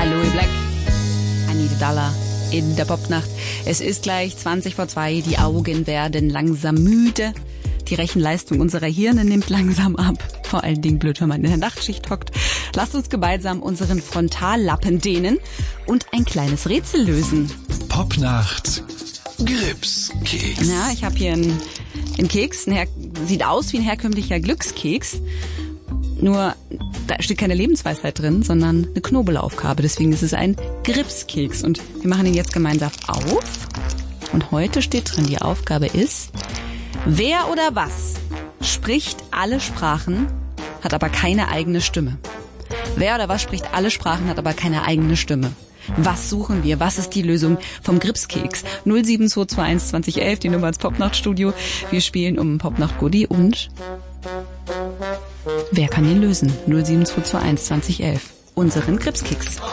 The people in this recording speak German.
Aloe Black, Anita Dollar in der Popnacht. Es ist gleich 2:20, die Augen werden langsam müde. Die Rechenleistung unserer Hirne nimmt langsam ab. Vor allen Dingen blöd, wenn man in der Nachtschicht hockt. Lasst uns gemeinsam unseren Frontallappen dehnen und ein kleines Rätsel lösen. Popnacht, Gripskeks. Ja, ich habe hier einen Keks, sieht aus wie ein herkömmlicher Glückskeks. Nur, da steht keine Lebensweisheit drin, sondern eine Knobelaufgabe. Deswegen ist es ein Gripskeks. Und wir machen ihn jetzt gemeinsam auf. Und heute steht drin, die Aufgabe ist: Wer oder was spricht alle Sprachen, hat aber keine eigene Stimme? Wer oder was spricht alle Sprachen, hat aber keine eigene Stimme? Was suchen wir? Was ist die Lösung vom Gripskeks? 07221 2011, die Nummer ins Popnachtstudio. Wir spielen um Popnacht-Goodie und wer kann ihn lösen? 07221 2011. Unseren Gripskeks.